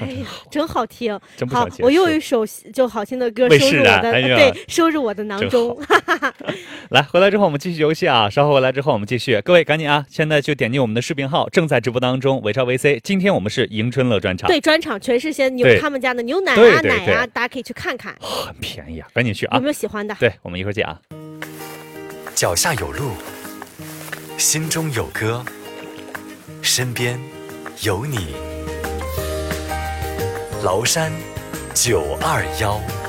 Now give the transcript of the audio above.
哎呀，真好听， 真不少钱。 我又有一首就好听的歌魏收入我的， 释然哎呀对，收入我的囊中。 来，回来之后我们继续游戏啊，稍后回来之后我们继续。各位赶紧啊，现在就点击我们的视频号，正在直播当中，伟超 VC。今天我们是迎春乐专场， 对，专场全是些对他们家的牛奶对对对奶啊，大家可以去看看， 很便宜啊，赶紧去啊！ 有没有喜欢的？ 对，我们一会儿见啊。 脚下有路，心中有歌，身边有你。崂山921。